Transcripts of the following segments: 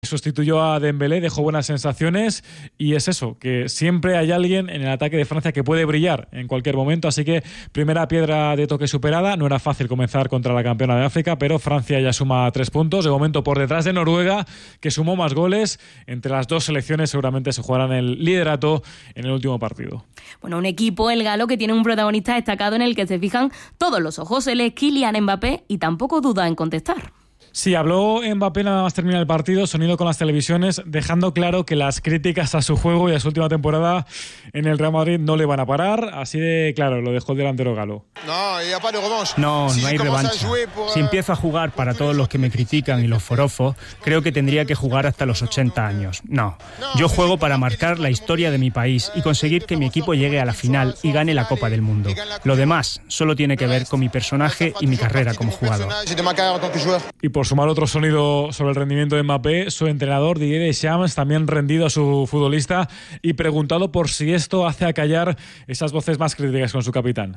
Sustituyó a Dembélé, dejó buenas sensaciones y es eso, que siempre hay alguien en el ataque de Francia que puede brillar en cualquier momento, así que primera piedra de toque superada. No era fácil comenzar contra la campeona de África, pero Francia ya suma 3 puntos, de momento por detrás de Noruega, que sumó más goles. Entre las dos selecciones seguramente se jugarán el liderato en el último partido. Bueno, un equipo, el galo, que tiene un protagonista destacado en el que se fijan todos los ojos. Él es Kylian Mbappé y tampoco duda en contestar. Sí, habló Mbappé nada más terminar el partido, sonido con las televisiones, dejando claro que las críticas a su juego y a su última temporada en el Real Madrid no le van a parar. Así de claro, lo dejó el delantero galo. No hay revancha. Si empiezo a jugar para todos los que me critican y los forofos, creo que tendría que jugar hasta los 80 años. No, yo juego para marcar la historia de mi país y conseguir que mi equipo llegue a la final y gane la Copa del Mundo. Lo demás solo tiene que ver con mi personaje y mi carrera como jugador. Y por sumar otro sonido sobre el rendimiento de Mbappé, su entrenador Didier Deschamps también rendido a su futbolista y preguntado por si esto hace acallar esas voces más críticas con su capitán.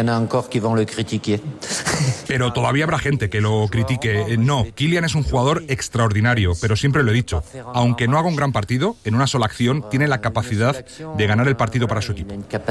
Pero todavía habrá gente que lo critique. No, Kylian es un jugador extraordinario, pero siempre lo he dicho. Aunque no haga un gran partido, en una sola acción tiene la capacidad de ganar el partido para su equipo.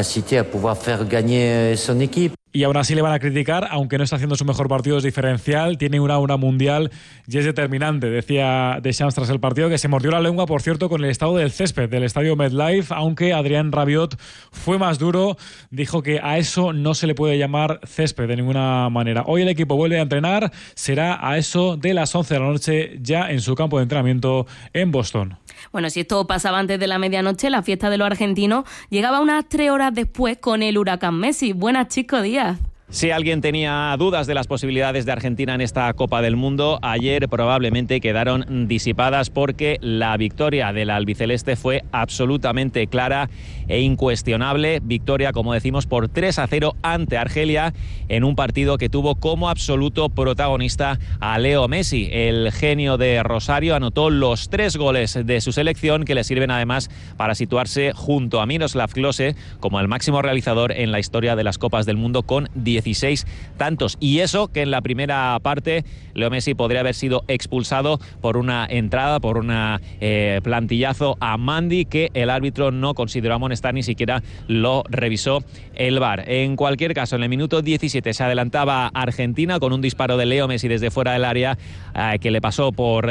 Y aún así le van a criticar, aunque no está haciendo su mejor partido, es diferencial, tiene una mundial y es determinante. Decía Deschamps tras el partido que se mordió la lengua, por cierto, con el estado del césped del estadio MetLife, aunque Adrien Rabiot fue más duro, dijo que a eso no se le puede llamar césped de ninguna manera. Hoy el equipo vuelve a entrenar, será a eso de las 11 de la noche ya en su campo de entrenamiento en Boston. Bueno, si esto pasaba antes de la medianoche, la fiesta de los argentinos llegaba unas 3 horas después con el huracán Messi. Buenas, Chico Díaz. Si alguien tenía dudas de las posibilidades de Argentina en esta Copa del Mundo, ayer probablemente quedaron disipadas porque la victoria del albiceleste fue absolutamente clara e incuestionable. Victoria, como decimos, por 3-0 ante Argelia en un partido que tuvo como absoluto protagonista a Leo Messi. El genio de Rosario anotó los 3 goles de su selección, que le sirven además para situarse junto a Miroslav Klose como el máximo realizador en la historia de las Copas del Mundo con 16 tantos. Y eso que en la primera parte Leo Messi podría haber sido expulsado por una entrada, por una plantillazo a Mandi, que el árbitro no consideró amonestar, ni siquiera lo revisó el VAR. En cualquier caso, en el minuto 17 se adelantaba Argentina con un disparo de Leo Messi desde fuera del área que le pasó por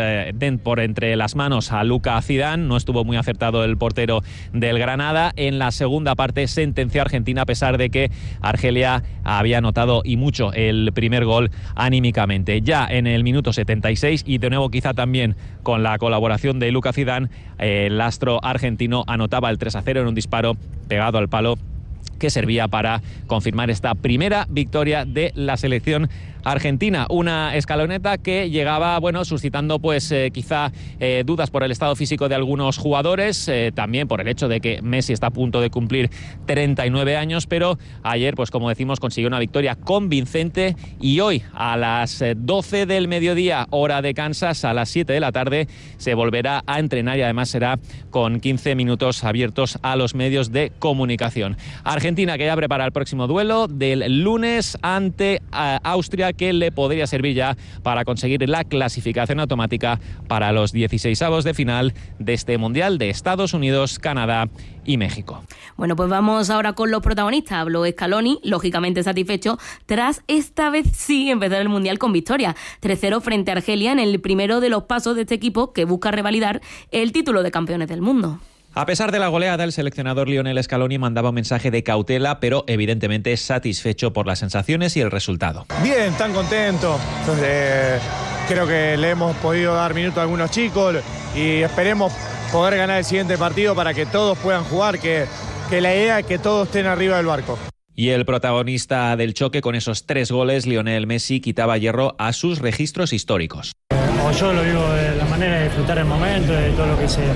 entre las manos a Luka Zidane. No estuvo muy acertado el portero del Granada. En la segunda parte sentenció a Argentina, a pesar de que Argelia había anotado y mucho el primer gol anímicamente. Ya en el minuto 76, y de nuevo quizá también con la colaboración de Luka Zidane, el astro argentino anotaba el 3-0 en un disparo pegado al palo que servía para confirmar esta primera victoria de la selección argentina. Una escaloneta que llegaba, suscitando quizá dudas por el estado físico de algunos jugadores, también por el hecho de que Messi está a punto de cumplir 39 años, pero ayer, como decimos, consiguió una victoria convincente, y hoy a las 12 del mediodía, hora de Kansas, a las 7 de la tarde, se volverá a entrenar, y además será con 15 minutos abiertos a los medios de comunicación. Argentina, que ya prepara el próximo duelo del lunes ante Austria, que le podría servir ya para conseguir la clasificación automática para los 16avos de final de este Mundial de Estados Unidos, Canadá y México. Bueno, pues vamos ahora con los protagonistas. Habló Scaloni, lógicamente satisfecho, tras esta vez sí empezar el Mundial con victoria. 3-0 frente a Argelia en el primero de los pasos de este equipo que busca revalidar el título de campeones del mundo. A pesar de la goleada, el seleccionador Lionel Scaloni mandaba un mensaje de cautela, pero evidentemente satisfecho por las sensaciones y el resultado. Bien, tan contento. Creo que le hemos podido dar minutos a algunos chicos y esperemos poder ganar el siguiente partido para que todos puedan jugar, que la idea es que todos estén arriba del barco. Y el protagonista del choque, con esos 3 goles, Lionel Messi, quitaba hierro a sus registros históricos. Yo lo digo de la manera de disfrutar el momento, de todo lo que se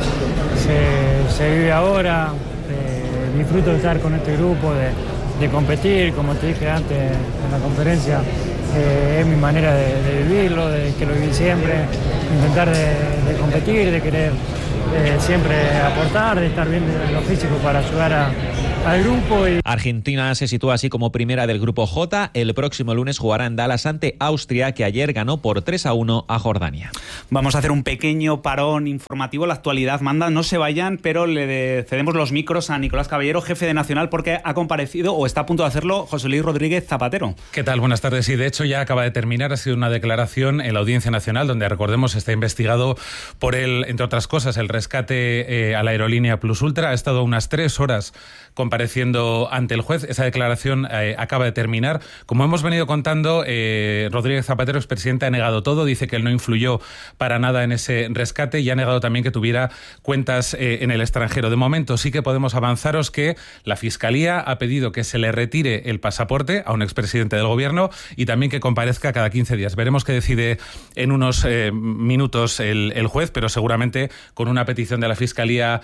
vive ahora. Disfruto de estar con este grupo, de competir, como te dije antes en la conferencia. Es mi manera de vivirlo, de que lo viví siempre, intentar de competir, de querer siempre aportar, de estar bien en lo físico para ayudar al grupo. Argentina se sitúa así como primera del grupo J. El próximo lunes jugará en Dallas ante Austria, que ayer ganó por 3-1 a Jordania. Vamos a hacer un pequeño parón informativo. La actualidad manda, no se vayan, pero le cedemos los micros a Nicolás Caballero, jefe de Nacional, porque ha comparecido o está a punto de hacerlo José Luis Rodríguez Zapatero. ¿Qué tal? Buenas tardes. Sí, de hecho ya acaba de terminar. Ha sido una declaración en la Audiencia Nacional, donde, recordemos, está investigado por entre otras cosas, el rescate a la aerolínea Plus Ultra. Ha estado unas 3 horas compareciendo ante el juez. Esa declaración acaba de terminar. Como hemos venido contando, Rodríguez Zapatero, expresidente, ha negado todo. Dice que él no influyó para nada en ese rescate y ha negado también que tuviera cuentas en el extranjero. De momento sí que podemos avanzaros que la Fiscalía ha pedido que se le retire el pasaporte a un expresidente del Gobierno y también que comparezca cada 15 días. Veremos qué decide en unos minutos el juez, pero seguramente con una petición de la Fiscalía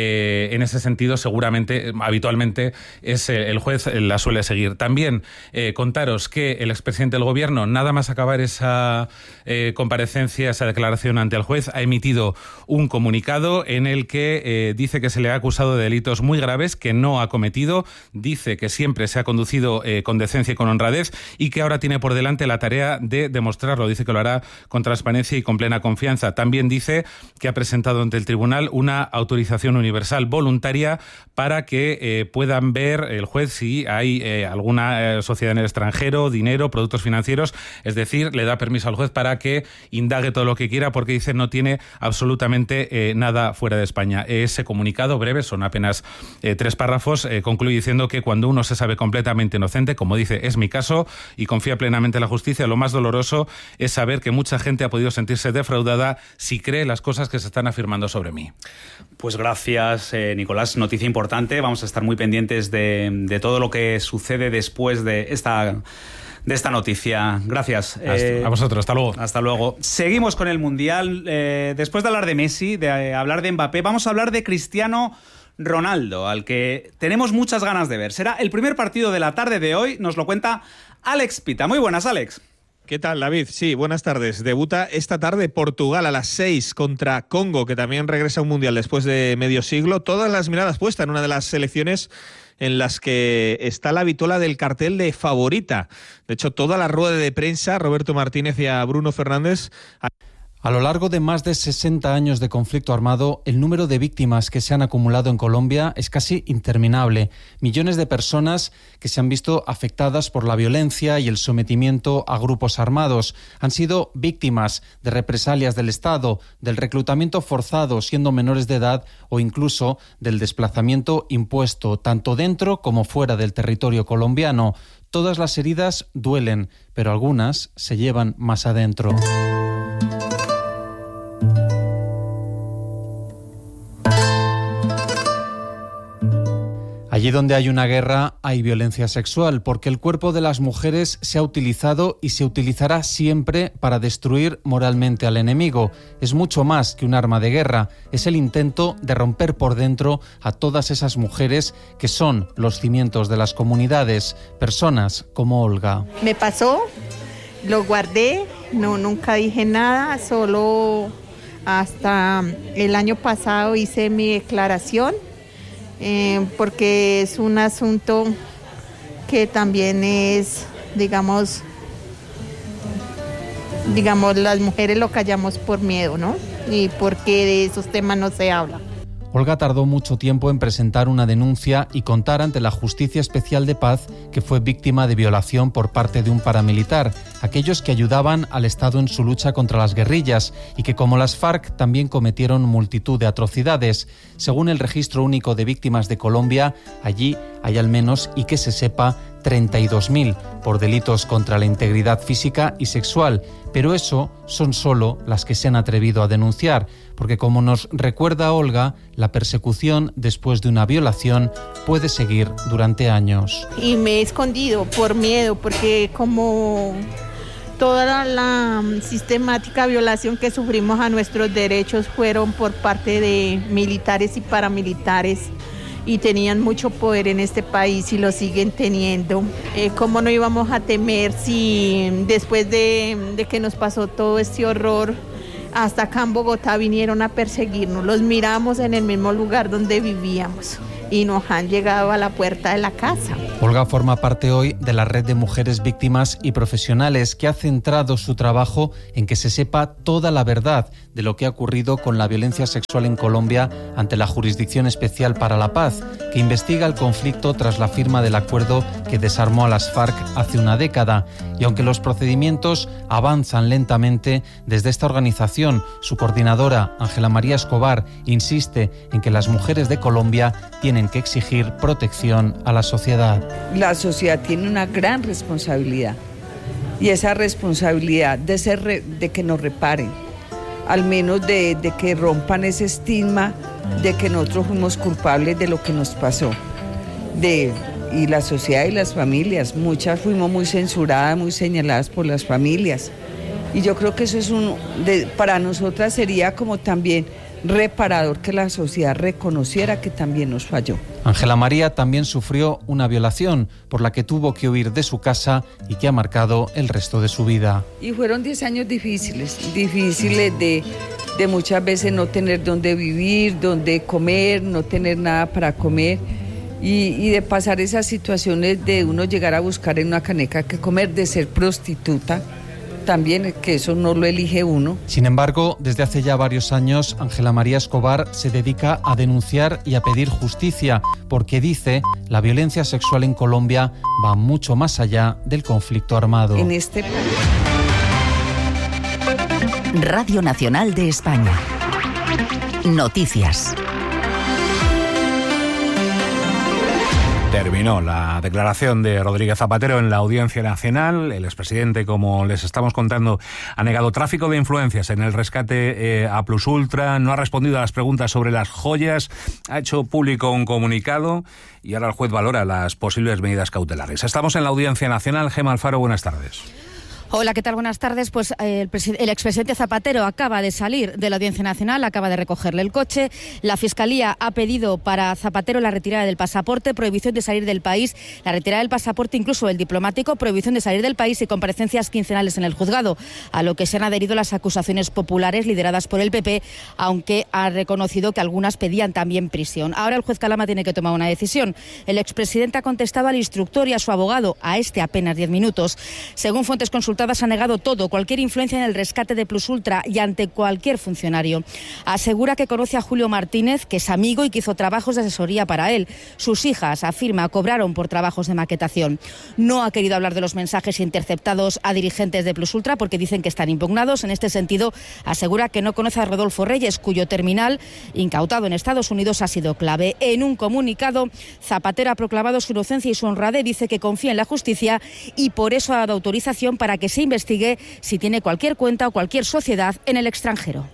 en ese sentido, seguramente, habitualmente, es el juez la suele seguir. También contaros que el expresidente del Gobierno, nada más acabar esa comparecencia, esa declaración ante el juez, ha emitido un comunicado en el que dice que se le ha acusado de delitos muy graves que no ha cometido, dice que siempre se ha conducido con decencia y con honradez y que ahora tiene por delante la tarea de demostrarlo. Dice que lo hará con transparencia y con plena confianza. También dice que ha presentado ante el tribunal una autorización universal voluntaria para que puedan ver el juez si hay alguna sociedad en el extranjero, dinero, productos financieros. Es decir, le da permiso al juez para que indague todo lo que quiera, porque dice no tiene absolutamente nada fuera de España. Ese comunicado breve, son apenas 3 párrafos, concluye diciendo que cuando uno se sabe completamente inocente, como dice, es mi caso, y confía plenamente en la justicia, lo más doloroso es saber que mucha gente ha podido sentirse defraudada si cree las cosas que se están afirmando sobre mí. Pues gracias, Nicolás. Noticia importante. Vamos a estar muy pendientes de todo lo que sucede después de esta noticia. Gracias. A vosotros, hasta luego. Hasta luego. Seguimos con el Mundial. Después de hablar de Messi, de hablar de Mbappé, vamos a hablar de Cristiano Ronaldo, al que tenemos muchas ganas de ver. Será el primer partido de la tarde de hoy, nos lo cuenta Alex Pita. Muy buenas, Alex. ¿Qué tal, David? Sí, buenas tardes. Debuta esta tarde Portugal a las 6 contra Congo, que también regresa a un Mundial después de medio siglo. Todas las miradas puestas en una de las selecciones en las que está la vitola del cartel de favorita. De hecho, toda la rueda de prensa, Roberto Martínez y a Bruno Fernández... A lo largo de más de 60 años de conflicto armado, el número de víctimas que se han acumulado en Colombia es casi interminable. Millones de personas que se han visto afectadas por la violencia y el sometimiento a grupos armados han sido víctimas de represalias del Estado, del reclutamiento forzado siendo menores de edad o incluso del desplazamiento impuesto, tanto dentro como fuera del territorio colombiano. Todas las heridas duelen, pero algunas se llevan más adentro. Allí donde hay una guerra hay violencia sexual, porque el cuerpo de las mujeres se ha utilizado y se utilizará siempre para destruir moralmente al enemigo. Es mucho más que un arma de guerra, es el intento de romper por dentro a todas esas mujeres que son los cimientos de las comunidades, personas como Olga. Me pasó, lo guardé, nunca dije nada, solo hasta el año pasado hice mi declaración. Porque es un asunto que también es, digamos, las mujeres lo callamos por miedo, ¿no? Y porque de esos temas no se habla. Olga tardó mucho tiempo en presentar una denuncia y contar ante la Justicia Especial de Paz que fue víctima de violación por parte de un paramilitar, aquellos que ayudaban al Estado en su lucha contra las guerrillas y que, como las FARC, también cometieron multitud de atrocidades. Según el Registro Único de Víctimas de Colombia, allí hay al menos, y que se sepa, 32.000 por delitos contra la integridad física y sexual, pero eso son solo las que se han atrevido a denunciar, porque como nos recuerda Olga, la persecución después de una violación puede seguir durante años. Y me he escondido por miedo, porque como toda la sistemática violación que sufrimos a nuestros derechos fueron por parte de militares y paramilitares, y tenían mucho poder en este país y lo siguen teniendo. ¿Cómo no íbamos a temer si después de que nos pasó todo este horror, hasta acá en Bogotá vinieron a perseguirnos? Los miramos en el mismo lugar donde vivíamos. y nos han llegado a la puerta de la casa. Olga forma parte hoy de la red de mujeres víctimas y profesionales que ha centrado su trabajo en que se sepa toda la verdad de lo que ha ocurrido con la violencia sexual en Colombia ante la Jurisdicción Especial para la Paz, que investiga el conflicto tras la firma del acuerdo que desarmó a las FARC hace una década. Y aunque los procedimientos avanzan lentamente, desde esta organización, su coordinadora, Ángela María Escobar, insiste en que las mujeres de Colombia tienen que exigir protección a la sociedad. La sociedad tiene una gran responsabilidad, y esa responsabilidad de que nos reparen, al menos de que rompan ese estigma de que nosotros fuimos culpables de lo que nos pasó. Y la sociedad y las familias, muchas fuimos muy censuradas, muy señaladas por las familias. Y yo creo que eso es para nosotras sería como también reparador que la sociedad reconociera que también nos falló. Ángela María también sufrió una violación por la que tuvo que huir de su casa y que ha marcado el resto de su vida. Y fueron 10 años difíciles de muchas veces no tener dónde vivir, dónde comer, no tener nada para comer. Y de pasar esas situaciones de uno llegar a buscar en una caneca que comer, de ser prostituta, también, que eso no lo elige uno. Sin embargo, desde hace ya varios años, Ángela María Escobar se dedica a denunciar y a pedir justicia, porque dice, la violencia sexual en Colombia va mucho más allá del conflicto armado. En este Radio Nacional de España. Noticias. Terminó la declaración de Rodríguez Zapatero en la Audiencia Nacional. El expresidente, como les estamos contando, ha negado tráfico de influencias en el rescate a Plus Ultra, no ha respondido a las preguntas sobre las joyas, ha hecho público un comunicado y ahora el juez valora las posibles medidas cautelares. Estamos en la Audiencia Nacional. Gemma Alfaro, buenas tardes. Hola, ¿qué tal? Buenas tardes. Pues el expresidente Zapatero acaba de salir de la Audiencia Nacional, acaba de recogerle el coche. La Fiscalía ha pedido para Zapatero la retirada del pasaporte, prohibición de salir del país, la retirada del pasaporte, incluso el diplomático, prohibición de salir del país y comparecencias quincenales en el juzgado, a lo que se han adherido las acusaciones populares lideradas por el PP, aunque ha reconocido que algunas pedían también prisión. Ahora el juez Calama tiene que tomar una decisión. El expresidente ha contestado al instructor y a su abogado, a este apenas 10 minutos. Según fuentes consultadas, ha negado todo, cualquier influencia en el rescate de Plus Ultra y ante cualquier funcionario. Asegura que conoce a Julio Martínez, que es amigo y que hizo trabajos de asesoría para él. Sus hijas, afirma, cobraron por trabajos de maquetación. No ha querido hablar de los mensajes interceptados a dirigentes de Plus Ultra porque dicen que están impugnados. En este sentido, asegura que no conoce a Rodolfo Reyes, cuyo terminal, incautado en Estados Unidos, ha sido clave. En un comunicado, Zapatero ha proclamado su inocencia y su honradez, dice que confía en la justicia y por eso ha dado autorización para que se investigue si tiene cualquier cuenta o cualquier sociedad en el extranjero.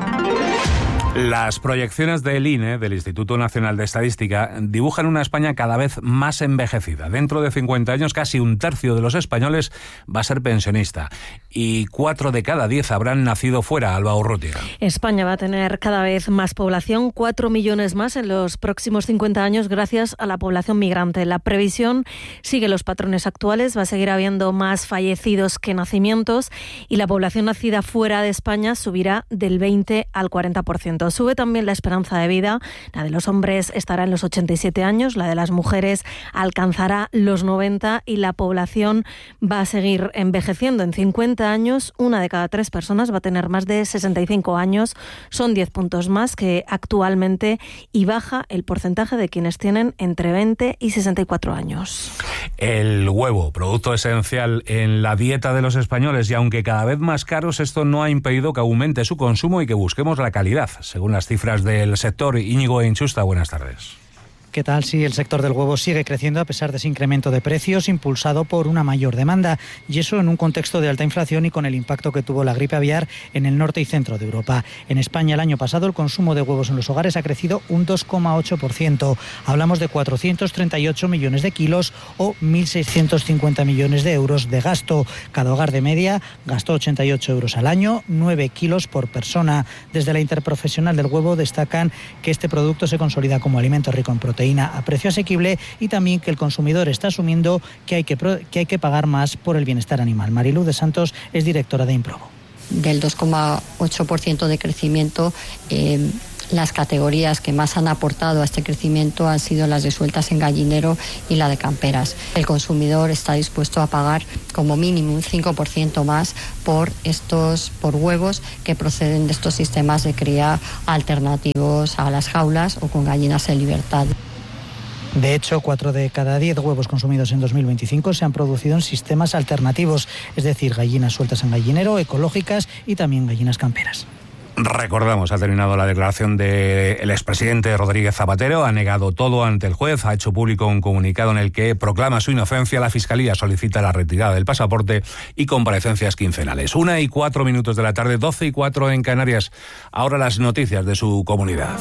Las proyecciones del INE, del Instituto Nacional de Estadística, dibujan una España cada vez más envejecida. Dentro de 50 años, casi un tercio de los españoles va a ser pensionista y 4 de cada 10 habrán nacido fuera. Alba Urrutia. España va a tener cada vez más población, 4 millones más en los próximos 50 años gracias a la población migrante. La previsión sigue los patrones actuales, va a seguir habiendo más fallecidos que nacimientos y la población nacida fuera de España subirá del 20 al 40%. Sube también la esperanza de vida, la de los hombres estará en los 87 años, la de las mujeres alcanzará los 90 y la población va a seguir envejeciendo. En 50 años, 1 de cada 3 personas va a tener más de 65 años, son 10 puntos más que actualmente y baja el porcentaje de quienes tienen entre 20 y 64 años. El huevo, producto esencial en la dieta de los españoles y aunque cada vez más caros, esto no ha impedido que aumente su consumo y que busquemos la calidad. Según las cifras del sector, Íñigo Inchusta, buenas tardes. ¿Qué tal? Sí, el sector del huevo sigue creciendo a pesar de ese incremento de precios impulsado por una mayor demanda, y eso en un contexto de alta inflación y con el impacto que tuvo la gripe aviar en el norte y centro de Europa. En España el año pasado el consumo de huevos en los hogares ha crecido un 2,8%. Hablamos de 438 millones de kilos o 1.650 millones de euros de gasto. Cada hogar de media gastó 88 euros al año, 9 kilos por persona. Desde la Interprofesional del Huevo destacan que este producto se consolida como alimento rico en proteína a precio asequible y también que el consumidor está asumiendo que hay que pagar más por el bienestar animal. Mariluz de Santos es directora de Improbo. Del 2,8% de crecimiento, Las categorías que más han aportado a este crecimiento han sido las de sueltas en gallinero y la de camperas. El consumidor está dispuesto a pagar como mínimo un 5% más por huevos que proceden de estos sistemas de cría alternativos a las jaulas o con gallinas en libertad. De hecho, 4 de cada 10 huevos consumidos en 2025 se han producido en sistemas alternativos, es decir, gallinas sueltas en gallinero, ecológicas y también gallinas camperas. Recordamos, ha terminado la declaración del expresidente Rodríguez Zapatero, ha negado todo ante el juez, ha hecho público un comunicado en el que proclama su inocencia, la Fiscalía solicita la retirada del pasaporte y comparecencias quincenales. 1:04 de la tarde, 12:04 en Canarias. Ahora las noticias de su comunidad.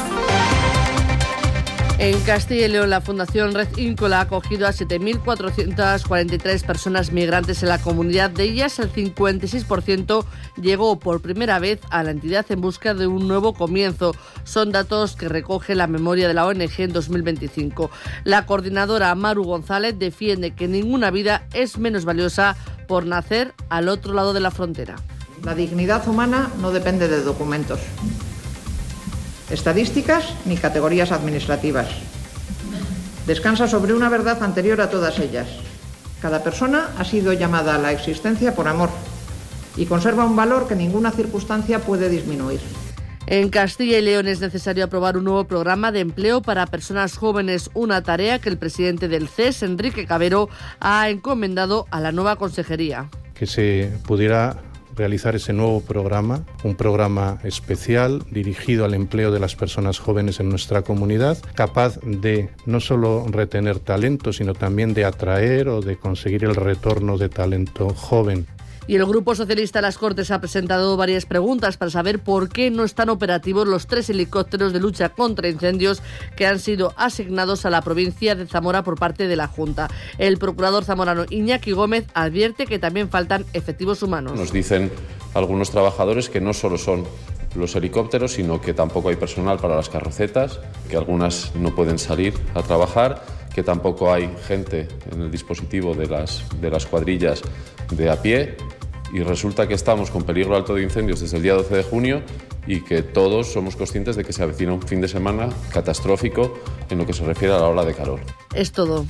En Castilla y León, la Fundación Red Íncola ha acogido a 7.443 personas migrantes en la comunidad. De ellas, el 56% llegó por primera vez a la entidad en busca de un nuevo comienzo. Son datos que recoge la memoria de la ONG en 2025. La coordinadora Maru González defiende que ninguna vida es menos valiosa por nacer al otro lado de la frontera. La dignidad humana no depende de documentos, estadísticas ni categorías administrativas. Descansa sobre una verdad anterior a todas ellas. Cada persona ha sido llamada a la existencia por amor y conserva un valor que ninguna circunstancia puede disminuir. En Castilla y León es necesario aprobar un nuevo programa de empleo para personas jóvenes, una tarea que el presidente del CES, Enrique Cabero, ha encomendado a la nueva consejería. Que se pudiera realizar ese nuevo programa, un programa especial dirigido al empleo de las personas jóvenes en nuestra comunidad, capaz de no solo retener talento, sino también de atraer o de conseguir el retorno de talento joven. Y el Grupo Socialista de las Cortes ha presentado varias preguntas para saber por qué no están operativos los 3 helicópteros de lucha contra incendios que han sido asignados a la provincia de Zamora por parte de la Junta. El procurador zamorano Iñaki Gómez advierte que también faltan efectivos humanos. Nos dicen algunos trabajadores que no solo son los helicópteros, sino que tampoco hay personal para las carrocetas, que algunas no pueden salir a trabajar, que tampoco hay gente en el dispositivo de las cuadrillas de a pie, y resulta que estamos con peligro alto de incendios desde el día 12 de junio y que todos somos conscientes de que se avecina un fin de semana catastrófico en lo que se refiere a la ola de calor. Es todo.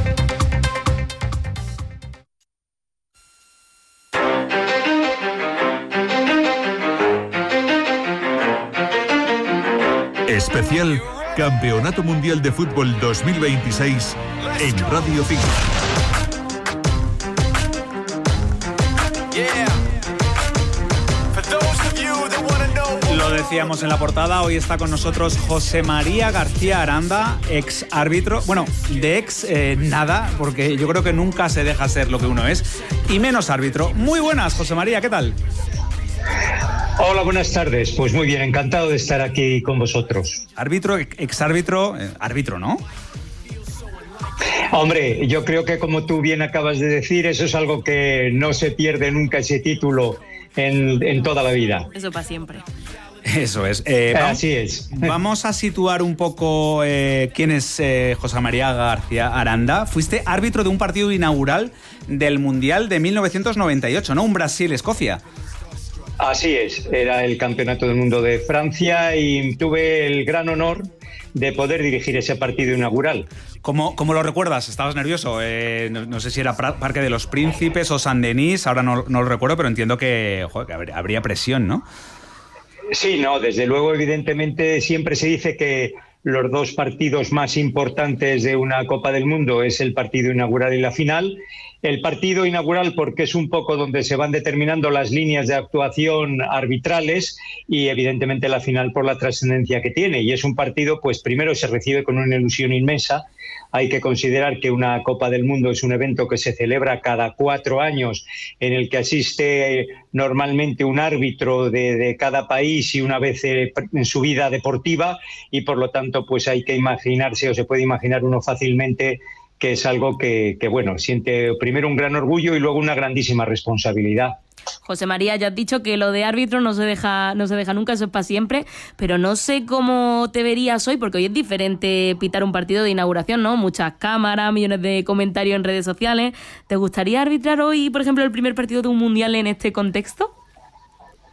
Especial Campeonato Mundial de Fútbol 2026 en Radio 5. Lo decíamos en la portada, hoy está con nosotros José María García Aranda, ex árbitro, bueno, de ex nada, porque yo creo que nunca se deja ser lo que uno es, y menos árbitro. Muy buenas, José María, ¿qué tal? Hola, buenas tardes. Pues muy bien, encantado de estar aquí con vosotros. Árbitro, exárbitro, árbitro, ¿no? Hombre, yo creo que como tú bien acabas de decir, eso es algo que no se pierde nunca, ese título en toda la vida. Eso para siempre. Eso es. Así es. Vamos a situar un poco quién es José María García Aranda. Fuiste árbitro de un partido inaugural del Mundial de 1998, ¿no? Un Brasil-Escocia. Así es, era el Campeonato del Mundo de Francia y tuve el gran honor de poder dirigir ese partido inaugural. ¿Cómo lo recuerdas? ¿Estabas nervioso? No sé si era Parque de los Príncipes o Saint-Denis, ahora no lo recuerdo, pero entiendo que habría presión, ¿no? Sí, no, desde luego, evidentemente, siempre se dice que los dos partidos más importantes de una Copa del Mundo es el partido inaugural y la final. El partido inaugural porque es un poco donde se van determinando las líneas de actuación arbitrales y evidentemente la final por la trascendencia que tiene. Y es un partido, pues primero se recibe con una ilusión inmensa. Hay que considerar que una Copa del Mundo es un evento que se celebra cada 4 años, en el que asiste normalmente un árbitro de cada país y una vez en su vida deportiva, y por lo tanto pues hay que imaginarse, o se puede imaginar uno fácilmente, que es algo que bueno, siente primero un gran orgullo y luego una grandísima responsabilidad. José María, ya has dicho que lo de árbitro no se deja nunca, eso es para siempre, pero no sé cómo te verías hoy, porque hoy es diferente pitar un partido de inauguración, ¿no? Muchas cámaras, millones de comentarios en redes sociales. ¿Te gustaría arbitrar hoy, por ejemplo, el primer partido de un mundial en este contexto?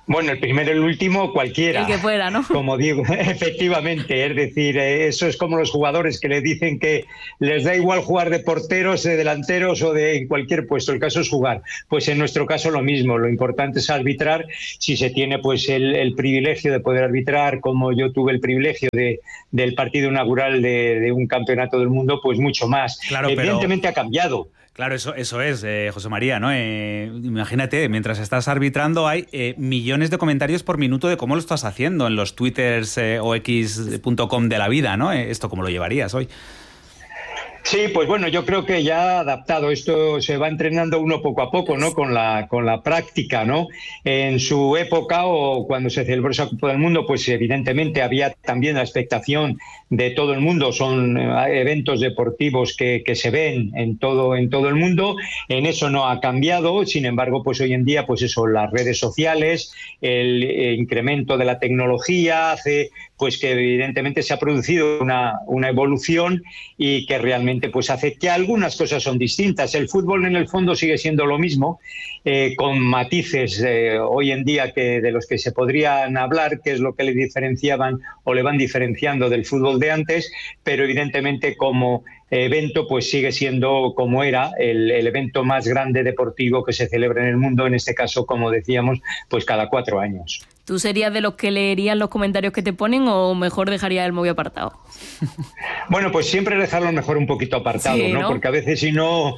Bueno, el primero, el último, cualquiera. El que fuera, ¿no? Como digo, efectivamente. Es decir, eso es como los jugadores que le dicen que les da igual jugar de porteros, de delanteros o de cualquier puesto. El caso es jugar. Pues en nuestro caso lo mismo. Lo importante es arbitrar. Si se tiene pues el privilegio de poder arbitrar, como yo tuve el privilegio del partido inaugural de un campeonato del mundo, pues mucho más. Claro, evidentemente ha cambiado. Claro, eso es, José María, ¿no? Imagínate, mientras estás arbitrando hay millones de comentarios por minuto de cómo lo estás haciendo en los twitters o x.com de la vida, ¿no? ¿Esto cómo lo llevarías hoy? Sí, pues bueno, yo creo que ya adaptado. Esto se va entrenando uno poco a poco, ¿no? Con la práctica, ¿no? En su época o cuando se celebró esa Copa del Mundo, pues evidentemente había también la expectación de todo el mundo. Son eventos deportivos que se ven en todo el mundo. En eso no ha cambiado. Sin embargo, pues hoy en día, pues eso, las redes sociales, el incremento de la tecnología hace pues que evidentemente se ha producido una evolución y que realmente pues hace que algunas cosas son distintas. El fútbol en el fondo sigue siendo lo mismo, con matices hoy en día que de los que se podrían hablar, que es lo que le diferenciaban o le van diferenciando del fútbol de antes, pero evidentemente como evento pues sigue siendo como era el evento más grande deportivo que se celebra en el mundo, en este caso, como decíamos, pues cada 4 años. ¿Tú serías de los que leerían los comentarios que te ponen o mejor dejarías el móvil apartado? Bueno, pues siempre dejarlo mejor un poquito apartado, sí, ¿no? Porque a veces si no,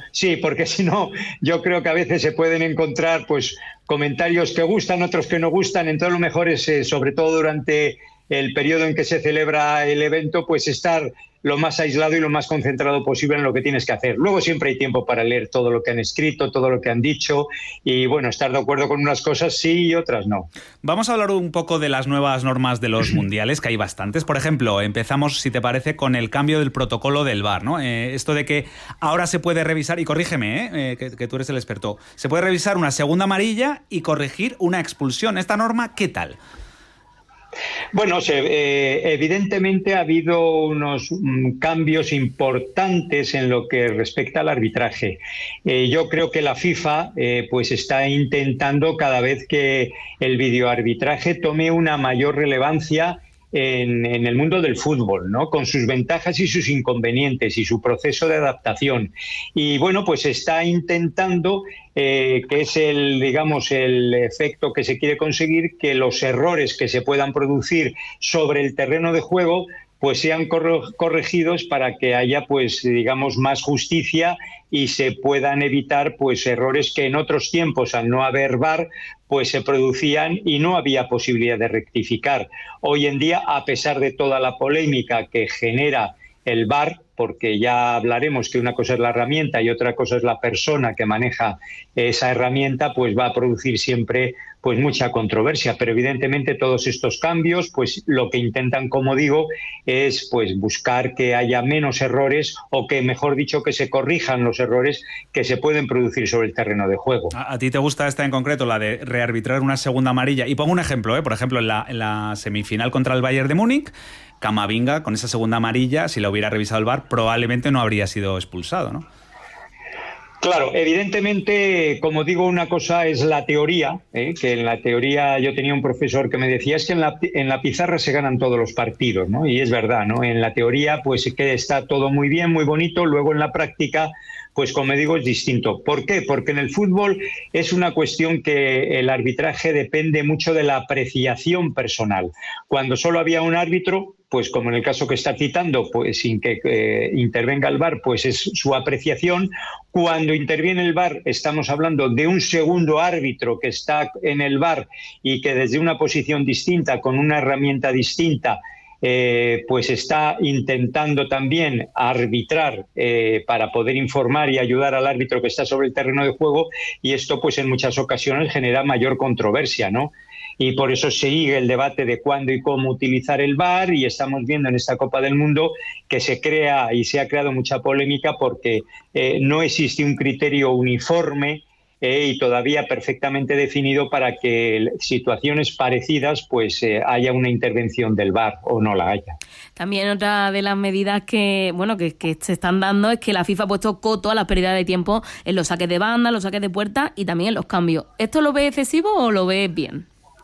yo creo que a veces se pueden encontrar pues comentarios que gustan, otros que no gustan. Entonces lo mejor es, sobre todo durante el periodo en que se celebra el evento, pues estar lo más aislado y lo más concentrado posible en lo que tienes que hacer. Luego siempre hay tiempo para leer todo lo que han escrito, todo lo que han dicho y, bueno, estar de acuerdo con unas cosas sí y otras no. Vamos a hablar un poco de las nuevas normas de los mundiales, que hay bastantes. Por ejemplo, empezamos, si te parece, con el cambio del protocolo del VAR, ¿no? Esto de que ahora se puede revisar, y corrígeme, que tú eres el experto, se puede revisar una segunda amarilla y corregir una expulsión. ¿Esta norma qué tal? Bueno, evidentemente ha habido unos cambios importantes en lo que respecta al arbitraje. Yo creo que la FIFA pues está intentando cada vez que el videoarbitraje tome una mayor relevancia en el mundo del fútbol, ¿no? Con sus ventajas y sus inconvenientes y su proceso de adaptación. Y bueno, pues está intentando, que es el efecto que se quiere conseguir, que los errores que se puedan producir sobre el terreno de juego pues sean corregidos para que haya más justicia y se puedan evitar pues errores que en otros tiempos, al no haber VAR, pues se producían y no había posibilidad de rectificar. Hoy en día, a pesar de toda la polémica que genera el VAR, porque ya hablaremos que una cosa es la herramienta y otra cosa es la persona que maneja esa herramienta, pues va a producir siempre pues mucha controversia. Pero evidentemente todos estos cambios, pues lo que intentan, como digo, es pues buscar que haya menos errores o que, mejor dicho, que se corrijan los errores que se pueden producir sobre el terreno de juego. ¿A ti te gusta esta en concreto, la de rearbitrar una segunda amarilla? Y pongo un ejemplo, por ejemplo, en la semifinal contra el Bayern de Múnich, Camavinga, con esa segunda amarilla, si la hubiera revisado el VAR, probablemente no habría sido expulsado, ¿no? Claro, evidentemente, como digo, una cosa es la teoría, que en la teoría yo tenía un profesor que me decía es que en la pizarra se ganan todos los partidos, ¿no? Y es verdad, ¿no? En la teoría pues que está todo muy bien, muy bonito, luego en la práctica pues como digo es distinto. ¿Por qué? Porque en el fútbol es una cuestión que el arbitraje depende mucho de la apreciación personal. Cuando solo había un árbitro, pues como en el caso que está citando, pues sin que intervenga el VAR, pues es su apreciación. Cuando interviene el VAR estamos hablando de un segundo árbitro que está en el VAR y que desde una posición distinta, con una herramienta distinta, pues está intentando también arbitrar para poder informar y ayudar al árbitro que está sobre el terreno de juego, y esto pues en muchas ocasiones genera mayor controversia, ¿no? Y por eso sigue el debate de cuándo y cómo utilizar el VAR, y estamos viendo en esta Copa del Mundo que se crea y se ha creado mucha polémica porque no existe un criterio uniforme y todavía perfectamente definido para que situaciones parecidas pues haya una intervención del VAR o no la haya. También otra de las medidas que se están dando es que la FIFA ha puesto coto a la pérdida de tiempo en los saques de banda, los saques de puerta y también en los cambios. ¿Esto lo ves excesivo o lo ves bien?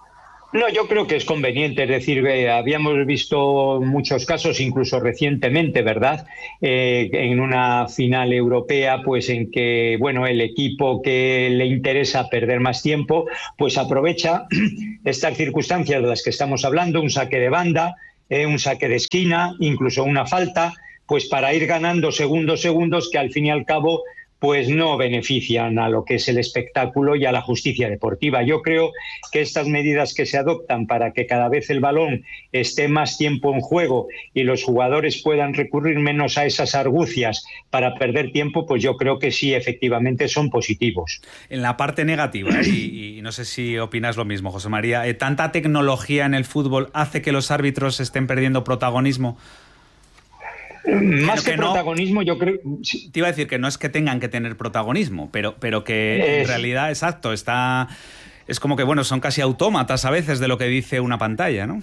No, yo creo que es conveniente, es decir, habíamos visto muchos casos, incluso recientemente, ¿verdad?, en una final europea, pues en que, bueno, el equipo que le interesa perder más tiempo, pues aprovecha estas circunstancias de las que estamos hablando, un saque de banda, un saque de esquina, incluso una falta, pues para ir ganando segundos que al fin y al cabo pues no benefician a lo que es el espectáculo y a la justicia deportiva. Yo creo que estas medidas que se adoptan para que cada vez el balón esté más tiempo en juego y los jugadores puedan recurrir menos a esas argucias para perder tiempo, pues yo creo que sí, efectivamente son positivos. En la parte negativa, y no sé si opinas lo mismo, José María, ¿tanta tecnología en el fútbol hace que los árbitros estén perdiendo protagonismo? Más que protagonismo, yo creo... Te iba a decir que no es que tengan que tener protagonismo, pero que en realidad, exacto, es como que, bueno, son casi autómatas a veces de lo que dice una pantalla, ¿no?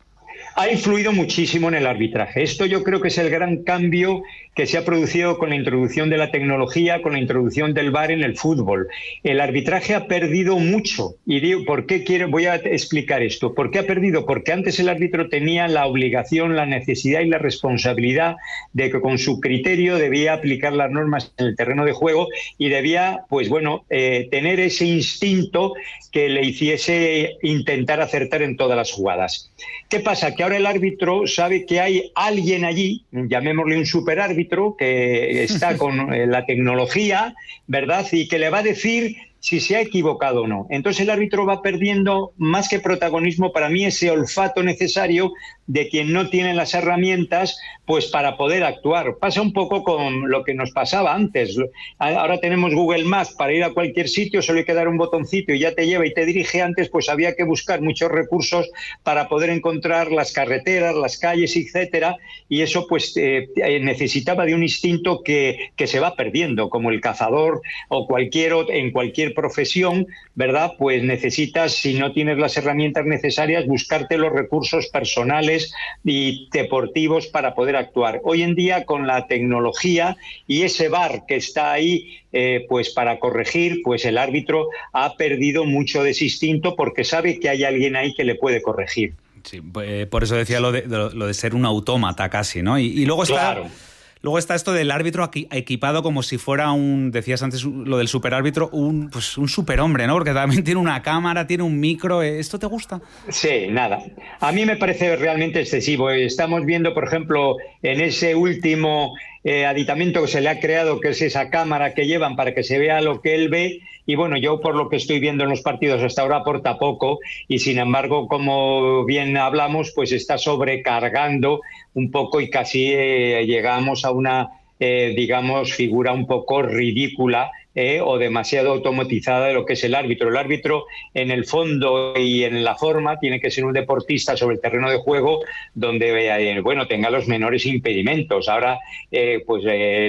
Ha influido muchísimo en el arbitraje. Esto yo creo que es el gran cambio que se ha producido con la introducción de la tecnología, con la introducción del VAR en el fútbol. El arbitraje ha perdido mucho. Y digo, ¿por qué voy a explicar esto? ¿Por qué ha perdido? Porque antes el árbitro tenía la obligación, la necesidad y la responsabilidad de que con su criterio debía aplicar las normas en el terreno de juego y debía, pues bueno, tener ese instinto que le hiciese intentar acertar en todas las jugadas. ¿Qué pasa? Que ahora el árbitro sabe que hay alguien allí, llamémosle un superárbitro, que está con la tecnología, ¿verdad?, y que le va a decir si se ha equivocado o no. Entonces el árbitro va perdiendo, más que protagonismo, para mí ese olfato necesario de quien no tiene las herramientas pues para poder actuar. Pasa un poco con lo que nos pasaba antes. Ahora tenemos Google Maps para ir a cualquier sitio, solo hay que dar un botoncito y ya te lleva y te dirige. Antes pues había que buscar muchos recursos para poder encontrar las carreteras, las calles, etcétera, y eso pues necesitaba de un instinto que se va perdiendo, como el cazador o en cualquier profesión, ¿verdad? Pues necesitas, si no tienes las herramientas necesarias, buscarte los recursos personales y deportivos para poder actuar. Hoy en día, con la tecnología y ese VAR que está ahí pues para corregir, pues el árbitro ha perdido mucho de ese instinto porque sabe que hay alguien ahí que le puede corregir. Sí, por eso decía lo de ser un autómata casi, ¿no? Y luego está... Claro. Luego está esto del árbitro equipado como si fuera decías antes lo del superárbitro, un superhombre, ¿no? Porque también tiene una cámara, tiene un micro. ¿Esto te gusta? Sí, nada. A mí me parece realmente excesivo. Estamos viendo, por ejemplo, en ese último aditamento que se le ha creado, que es esa cámara que llevan para que se vea lo que él ve. Y bueno, yo por lo que estoy viendo en los partidos hasta ahora aporta poco y sin embargo, como bien hablamos, pues está sobrecargando un poco y casi llegamos a una, digamos, figura un poco ridícula o demasiado automatizada de lo que es el árbitro. El árbitro, en el fondo y en la forma, tiene que ser un deportista sobre el terreno de juego donde, bueno, tenga los menores impedimentos. Ahora, pues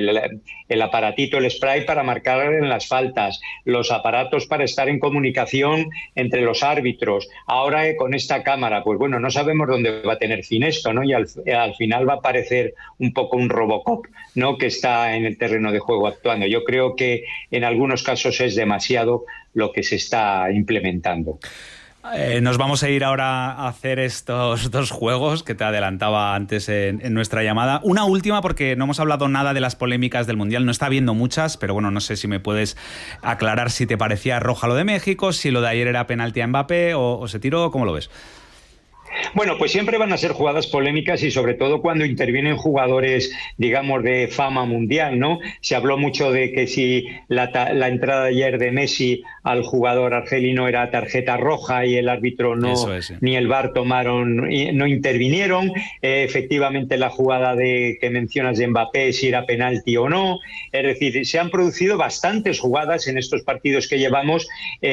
el aparatito, el spray para marcar en las faltas, los aparatos para estar en comunicación entre los árbitros. Ahora, con esta cámara, pues bueno, no sabemos dónde va a tener fin esto, ¿no? Y al final va a parecer un poco un Robocop, ¿no?, que está en el terreno de juego actuando. Yo creo que en algunos casos es demasiado lo que se está implementando. Nos vamos a ir ahora a hacer estos dos juegos que te adelantaba antes en nuestra llamada. Una última, porque no hemos hablado nada de las polémicas del Mundial, no está habiendo muchas, pero bueno, no sé si me puedes aclarar si te parecía roja lo de México, si lo de ayer era penalti a Mbappé o se tiró, ¿cómo lo ves? Bueno, pues siempre van a ser jugadas polémicas y sobre todo cuando intervienen jugadores, digamos, de fama mundial, ¿no? Se habló mucho de que si la entrada ayer de Messi al jugador argelino era tarjeta roja y el árbitro no, ni el VAR no intervinieron. Efectivamente, la jugada que mencionas de Mbappé, si era penalti o no. Es decir, se han producido bastantes jugadas en estos partidos que llevamos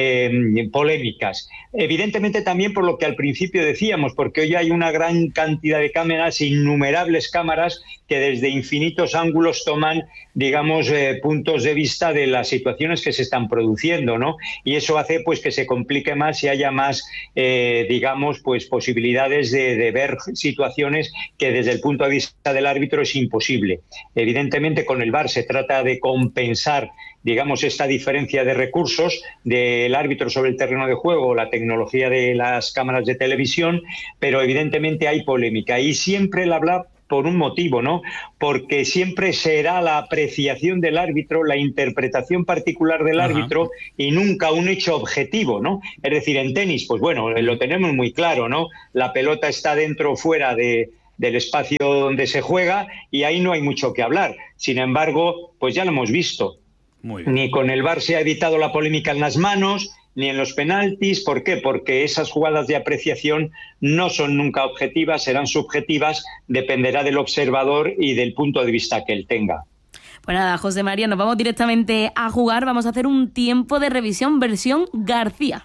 polémicas. Evidentemente también por lo que al principio decíamos, porque hoy hay una gran cantidad de cámaras, innumerables cámaras que desde infinitos ángulos toman, digamos, puntos de vista de las situaciones que se están produciendo, ¿no? Y eso hace pues que se complique más y haya más, digamos, pues posibilidades de ver situaciones que desde el punto de vista del árbitro es imposible. Evidentemente con el VAR se trata de compensar, digamos, esta diferencia de recursos del árbitro sobre el terreno de juego, la tecnología de las cámaras de televisión, pero evidentemente hay polémica y siempre el hablar por un motivo, ¿no? Porque siempre será la apreciación del árbitro, la interpretación particular del árbitro y nunca un hecho objetivo, ¿no? Es decir, en tenis, pues bueno, lo tenemos muy claro, ¿no? La pelota está dentro o fuera del espacio donde se juega y ahí no hay mucho que hablar. Sin embargo, pues ya lo hemos visto. Ni con el VAR se ha evitado la polémica en las manos, ni en los penaltis. ¿Por qué? Porque esas jugadas de apreciación no son nunca objetivas, serán subjetivas, dependerá del observador y del punto de vista que él tenga. Pues nada, José María, nos vamos directamente a jugar. Vamos a hacer un tiempo de revisión versión García.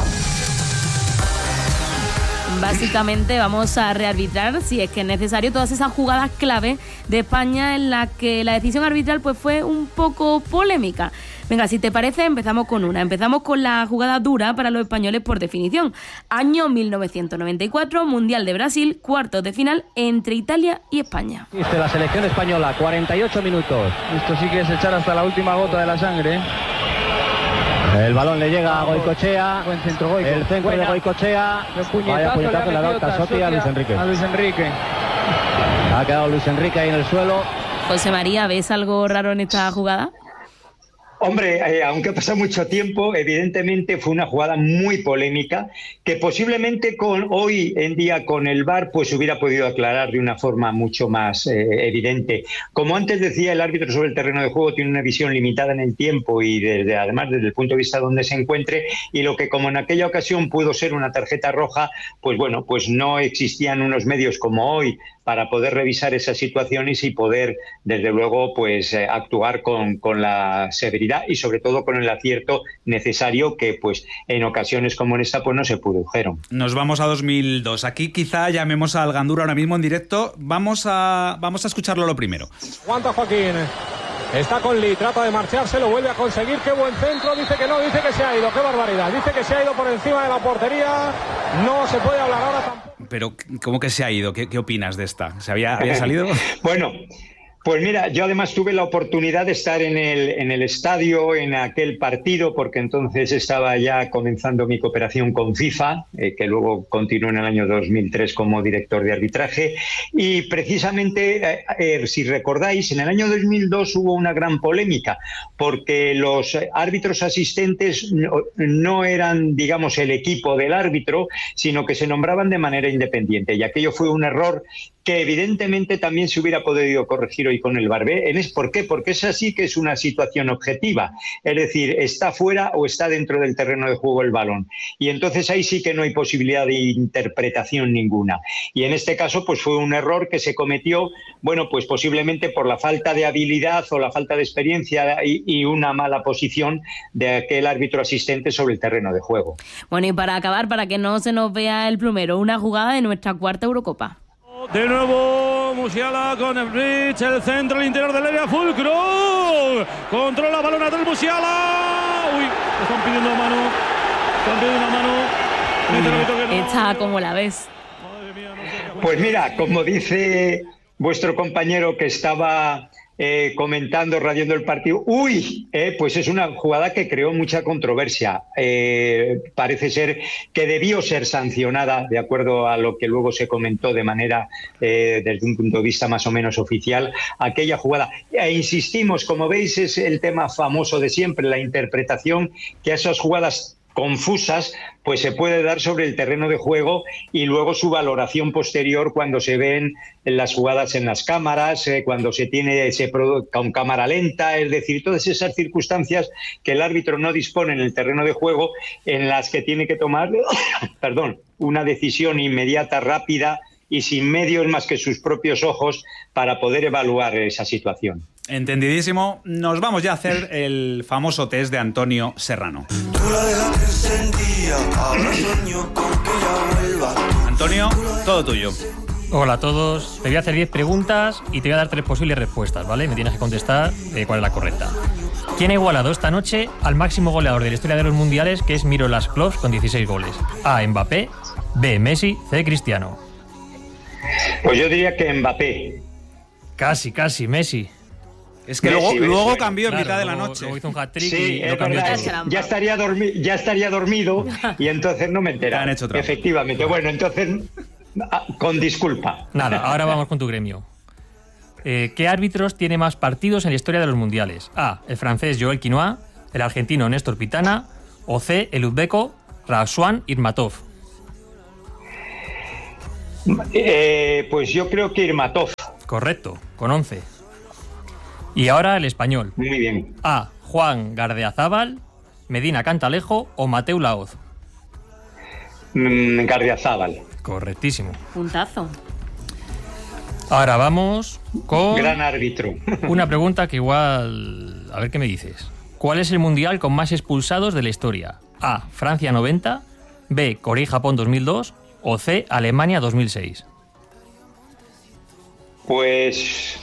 Básicamente vamos a rearbitrar, si es que es necesario, todas esas jugadas clave de España en las que la decisión arbitral pues fue un poco polémica. Venga, si te parece, empezamos con una. Empezamos con la jugada dura para los españoles por definición. Año 1994, Mundial de Brasil, cuartos de final entre Italia y España. La selección española, 48 minutos. Esto sí que es echar hasta la última gota de la sangre. El balón le llega a Goicoechea. Buen centro, Goico. El centro de Goicoechea. Vaya puñetazo le ha dado Tassotti a Luis Enrique. Ha quedado Luis Enrique ahí en el suelo. José María, ¿ves algo raro en esta jugada? Hombre, aunque ha pasado mucho tiempo, evidentemente fue una jugada muy polémica que posiblemente hoy en día con el VAR pues hubiera podido aclarar de una forma mucho más evidente. Como antes decía, el árbitro sobre el terreno de juego tiene una visión limitada en el tiempo y además desde el punto de vista donde se encuentre, y lo que como en aquella ocasión pudo ser una tarjeta roja, pues bueno, pues no existían unos medios como hoy para poder revisar esas situaciones y poder, desde luego, pues actuar con la severidad y sobre todo con el acierto necesario que, pues, en ocasiones como en esta, pues no se produjeron. Nos vamos a 2002. Aquí quizá llamemos al Gandura ahora mismo en directo. Vamos a escucharlo lo primero. Aguanta Joaquín. Está con Lee, trata de marcharse, lo vuelve a conseguir. Qué buen centro, dice que no, dice que se ha ido. Qué barbaridad, dice que se ha ido por encima de la portería. No se puede hablar ahora tampoco. Pero, ¿cómo que se ha ido? ¿Qué opinas de esta? ¿Se había salido? Bueno, pues mira, yo además tuve la oportunidad de estar en el estadio en aquel partido, porque entonces estaba ya comenzando mi cooperación con FIFA, que luego continuó en el año 2003 como director de arbitraje, y precisamente, si recordáis, en el año 2002 hubo una gran polémica, porque los árbitros asistentes no eran, digamos, el equipo del árbitro, sino que se nombraban de manera independiente, y aquello fue un error que evidentemente también se hubiera podido corregir hoy con el VAR. ¿Por qué? Porque esa sí que es una situación objetiva. Es decir, está fuera o está dentro del terreno de juego el balón. Y entonces ahí sí que no hay posibilidad de interpretación ninguna. Y en este caso pues fue un error que se cometió, bueno, pues posiblemente por la falta de habilidad o la falta de experiencia y una mala posición de aquel árbitro asistente sobre el terreno de juego. Bueno, y para acabar, para que no se nos vea el plumero, una jugada de nuestra cuarta Eurocopa. De nuevo Musiala con el bridge, el centro, el interior del área, Fulcro controla balón atrás Musiala. Uy, están pidiendo una mano. Esta, ¿cómo la ves? Pues mira, como dice vuestro compañero que estaba comentando, radiando el partido, pues es una jugada que creó mucha controversia. Parece ser que debió ser sancionada, de acuerdo a lo que luego se comentó de manera, desde un punto de vista más o menos oficial, aquella jugada. Insistimos, como veis, es el tema famoso de siempre, la interpretación que a esas jugadas confusas pues se puede dar sobre el terreno de juego y luego su valoración posterior cuando se ven las jugadas en las cámaras, cuando se con cámara lenta, es decir, todas esas circunstancias que el árbitro no dispone en el terreno de juego, en las que tiene que tomar una decisión inmediata, rápida y sin medios más que sus propios ojos para poder evaluar esa situación. Entendidísimo. Nos vamos ya a hacer el famoso test de Antonio Serrano. Antonio, todo tuyo. Hola a todos. Te voy a hacer 10 preguntas y te voy a dar 3 posibles respuestas, ¿vale? Me tienes que contestar cuál es la correcta. ¿Quién ha igualado esta noche al máximo goleador de la historia de los mundiales, que es Miroslav Klose, con 16 goles? A, Mbappé, B, Messi, C, Cristiano. Pues yo diría que Mbappé. Casi, Messi. Es que luego cambió en mitad de la noche. Luego hizo un hat-trick sí, y lo cambió todo. Ya estaría dormido y entonces no me enteraba. Han hecho trampa. Efectivamente. Bueno, entonces, con disculpa. Nada, ahora vamos con tu gremio. ¿Qué árbitros tiene más partidos en la historia de los mundiales? A, el francés Joel Quinoa, el argentino Néstor Pitana, o C, el uzbeco Razwan Irmatov. Pues yo creo que Irmatov. Correcto, con 11. Y ahora el español. Muy bien. A, Juan Gardeazábal, Medina Cantalejo o Mateu Laoz. Gardeazábal. Correctísimo. Puntazo. Ahora vamos con... Gran árbitro. Una pregunta que igual... A ver qué me dices. ¿Cuál es el mundial con más expulsados de la historia? A, Francia 90, B, Corea y Japón 2002 o C, Alemania 2006. Pues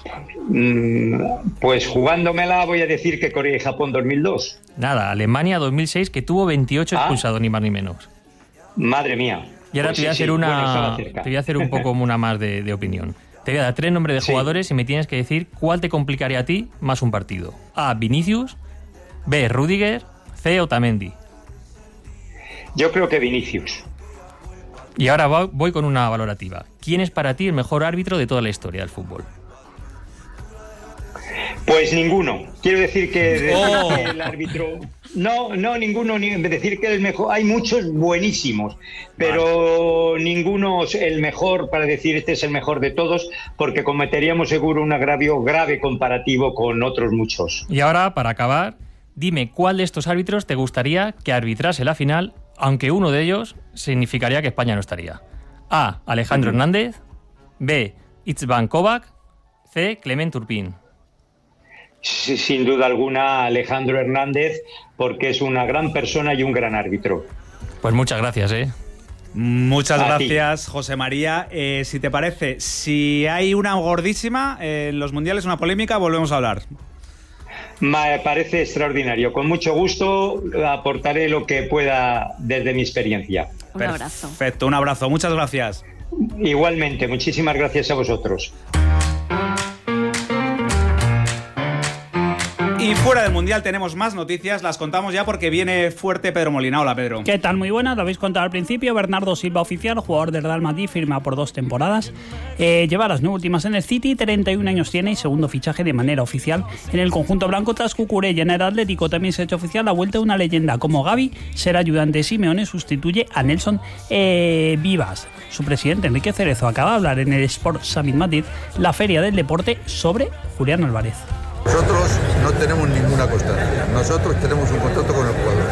jugándomela voy a decir que Corea y Japón 2002. Nada, Alemania 2006, que tuvo 28 expulsados, ni más ni menos. Madre mía. Y ahora Pues te voy a hacer te voy a hacer un poco una más de opinión. Te voy a dar 3 nombres de jugadores y me tienes que decir cuál te complicaría a ti más un partido. A, Vinicius, B, Rüdiger, C, Otamendi. Yo creo que Vinicius. Y ahora voy con una valorativa. ¿Quién es para ti el mejor árbitro de toda la historia del fútbol? Pues ninguno. Quiero decir que el árbitro... No, ninguno. Decir que el mejor... Hay muchos buenísimos, pero ninguno es el mejor para decir este es el mejor de todos, porque cometeríamos seguro un agravio grave comparativo con otros muchos. Y ahora, para acabar, dime cuál de estos árbitros te gustaría que arbitrase la final, aunque uno de ellos significaría que España no estaría. A, Alejandro Hernández, B, Itzvan Kovac, C, Clement Turpin. Sí, sin duda alguna Alejandro Hernández, porque es una gran persona y un gran árbitro. Pues muchas gracias, Muchas A gracias, José María. Si te parece, si hay una gordísima en los mundiales, una polémica, volvemos a hablar. Me parece extraordinario. Con mucho gusto aportaré lo que pueda desde mi experiencia. Un abrazo. Perfecto, un abrazo. Muchas gracias. Igualmente, muchísimas gracias a vosotros. Y fuera del Mundial tenemos más noticias, las contamos ya porque viene fuerte Pedro Molina. Hola, Pedro. ¿Qué tal? Muy buenas, lo habéis contado al principio. Bernardo Silva oficial, jugador del Real Madrid, firma por 2 temporadas. Lleva las 9 últimas en el City, 31 años tiene y segundo fichaje de manera oficial en el conjunto blanco tras Cucurella. En el Atlético también se ha hecho oficial la vuelta de una leyenda como Gavi, será ayudante de Simeone, sustituye a Nelson Vivas. Su presidente Enrique Cerezo acaba de hablar en el Sport Summit Madrid, la feria del deporte, sobre Julián Álvarez. Nosotros no tenemos ninguna constancia. Nosotros tenemos un contrato con el jugador.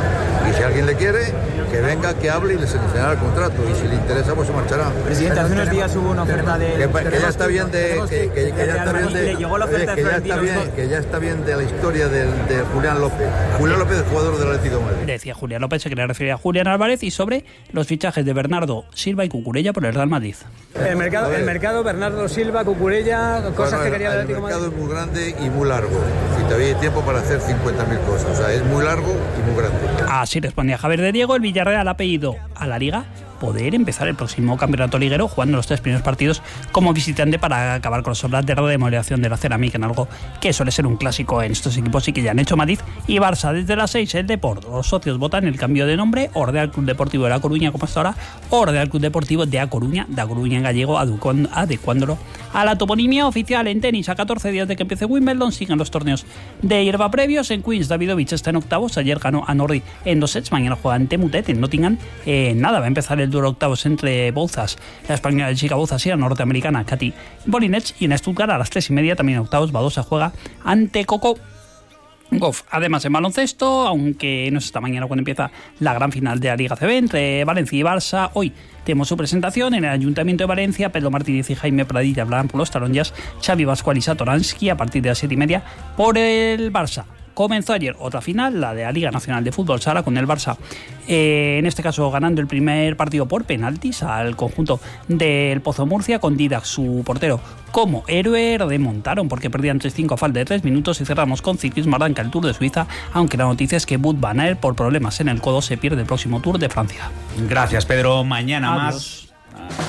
Y si alguien le quiere, que venga, que hable y les enseñará el contrato. Y si le interesa, pues se marchará. Presidente, hace unos días hubo una oferta de... Que ya está bien de... Que ya está bien de... llegó la oferta de Florentino. Que ya está bien de la historia de Julián López. Julián López es jugador del Atlético de Madrid. Decía Julián López, se quería referir a Julián Álvarez, y sobre los fichajes de Bernardo Silva y Cucurella por el Real Madrid. El mercado Bernardo Silva, Cucurella, cosas que quería el Atlético de Madrid. El mercado es muy grande y muy largo. Y todavía hay tiempo para hacer 50.000 cosas. O sea, es muy largo y muy grande. Así respondía Javier de Diego. El Villarreal ha pedido a la Liga poder empezar el próximo campeonato liguero jugando los 3 primeros partidos como visitante para acabar con las obras de remodelación de la cerámica, en algo que suele ser un clásico en estos equipos y que ya han hecho Madrid y Barça. Desde las 6 el Deport, los socios votan el cambio de nombre, Ordeal Club Deportivo de La Coruña, como hasta ahora, Ordeal Club Deportivo de A Coruña en gallego, adecuándolo a la toponimia oficial. En tenis, a 14 días de que empiece Wimbledon, siguen los torneos de hierba previos. En Queens, Davidovich está en octavos, ayer ganó a Norrie en 2 sets, mañana juega ante Mutet en Nottingham. Va a empezar el duelo octavos entre Bouzas, la española chica Bouzas, y la norteamericana Katy Bolinets, y en Stuttgart a las 3:30 también octavos, Badosa juega ante Coco Gauff. Además, en baloncesto, aunque no es esta mañana cuando empieza la gran final de la Liga CB entre Valencia y Barça, hoy tenemos su presentación en el Ayuntamiento de Valencia. Pedro Martínez y Jaime Pradilla hablarán por los taronjas, Xavi Pascual y Satoransky a partir de las 7:30 por el Barça. Comenzó ayer otra final, la de la Liga Nacional de Fútbol Sala, con el Barça, en este caso ganando el primer partido por penaltis al conjunto del Pozo Murcia, con Didac, su portero, como héroe. Remontaron porque perdían 3-5 a falta de 3 minutos. Y cerramos con ciclismo, arranca el Tour de Suiza, aunque la noticia es que Wout van Aert, por problemas en el codo, se pierde el próximo Tour de Francia. Gracias, Pedro. Mañana Adiós. Más.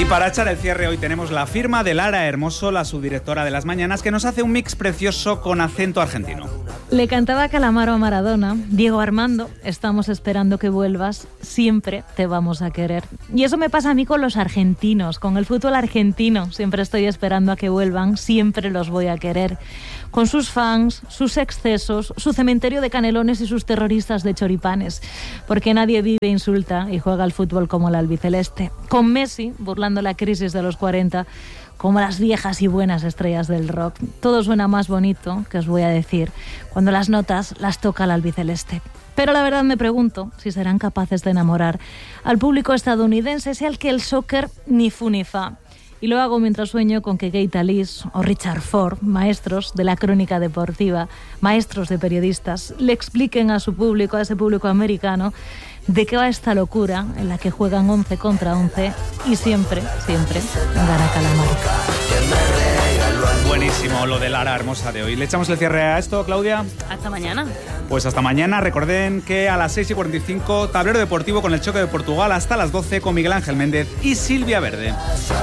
para echar el cierre hoy tenemos la firma de Lara Hermoso, la subdirectora de Las Mañanas, que nos hace un mix precioso con acento argentino. Le cantaba Calamaro a Maradona: Diego Armando, estamos esperando que vuelvas, siempre te vamos a querer. Y eso me pasa a mí con los argentinos, con el fútbol argentino. Siempre estoy esperando a que vuelvan, siempre los voy a querer. Con sus fans, sus excesos, su cementerio de canelones y sus terroristas de choripanes. Porque nadie vive, insulta y juega al fútbol como el albiceleste. Con Messi, burlando la crisis de los 40, como las viejas y buenas estrellas del rock. Todo suena más bonito, que os voy a decir, cuando las notas las toca el albiceleste. Pero la verdad me pregunto si serán capaces de enamorar al público estadounidense, sea al que el soccer ni fu ni fa. Y lo hago mientras sueño con que Gay Talís o Richard Ford, maestros de la crónica deportiva, maestros de periodistas, le expliquen a su público, a ese público americano, de qué va esta locura en la que juegan 11 contra 11 y siempre, siempre gana Calamaro. Buenísimo lo de Lara Hermosa de hoy. ¿Le echamos el cierre a esto, Claudia? Hasta mañana. Pues hasta mañana. Recuerden que a las 6:45, tablero deportivo con el choque de Portugal hasta las 12 con Miguel Ángel Méndez y Silvia Verde.